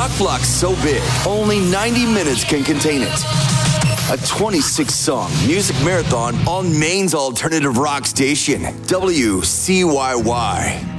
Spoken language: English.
rock block so big, only 90 minutes can contain it. A 26-song music marathon on Maine's alternative rock station, WCYY.